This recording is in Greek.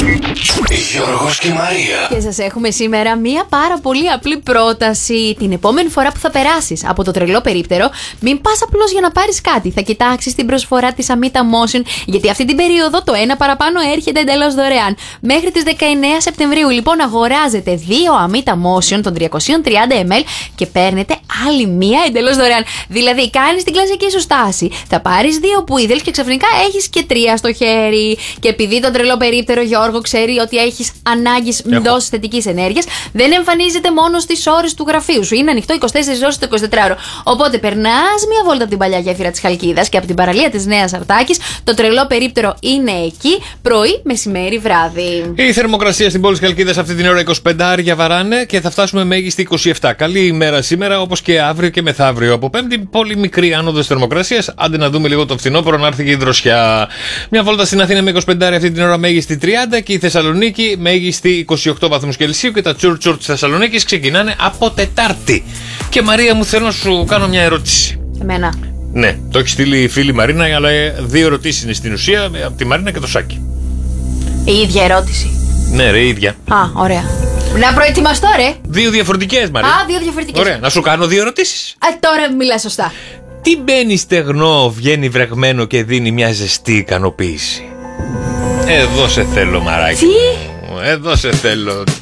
Γιώργος και Μαρία. Και σας έχουμε σήμερα μία πάρα πολύ απλή πρόταση. Την επόμενη φορά που θα περάσεις από το τρελό περίπτερο, μην πας απλώς για να πάρεις κάτι. Θα κοιτάξεις την προσφορά της Amita Motion, γιατί αυτή την περίοδο το ένα παραπάνω έρχεται εντελώς δωρεάν. Μέχρι τις 19 Σεπτεμβρίου, λοιπόν, αγοράζετε 2 Amita Motion των 330 ml και παίρνετε άλλη μία εντελώς δωρεάν. Δηλαδή, κάνεις την κλασική σου στάση. Θα πάρεις 2 πουίδελ και ξαφνικά έχεις και 3 στο χέρι. Και επειδή το τρελό περίπτερο, Γιώργο, ξέρει ότι έχεις ανάγκη δόση θετικής ενέργειας, δεν εμφανίζεται μόνο στις ώρες του γραφείου σου. Είναι ανοιχτό 24 ώρες το 24ωρο. Οπότε περνάς μια βόλτα από την παλιά γέφυρα της Χαλκίδας και από την παραλία της Νέας Αρτάκης. Το τρελό περίπτερο είναι εκεί πρωί, μεσημέρι, βράδυ. Η θερμοκρασία στην πόλη της Χαλκίδας αυτή την ώρα 25 βαράνε και θα φτάσουμε μέγιστη 27. Καλή ημέρα σήμερα, όπως και αύριο και μεθαύριο. Από Πέμπτη, πολύ μικρή άνοδος θερμοκρασίας. Άντε να δούμε λίγο το φθινόπωρο να έρθει και η δροσιά. Μια βόλτα στην Αθήνα με 25 αυτή την ώρα μέγιστη 30 και η Θεσσαλονίκη μέγιστη 28 βαθμούς Κελσίου και τα τσουρτσουρ της Θεσσαλονίκης ξεκινάνε από Τετάρτη. Και Μαρία μου, θέλω να σου κάνω μια ερώτηση. Εμένα. Ναι, το έχει στείλει η φίλη Μαρίνα, αλλά 2 ερωτήσεις είναι στην ουσία από τη Μαρίνα και το Σάκη. Η ίδια ερώτηση. Ναι, ρε, ίδια. Α, ωραία. Να προετοιμαστώ, ρε. 2 διαφορετικές, Μαρία. Α, 2 διαφορετικές. Ωραία, να σου κάνω 2 ερωτήσεις. Τώρα μιλάς σωστά. Τι μπαίνει στεγνό, βγαίνει βρεγμένο και δίνει μια ζεστή ικανοποίηση? Εδώ σε θέλω, μαράκι. Τι? Εδώ σε θέλω.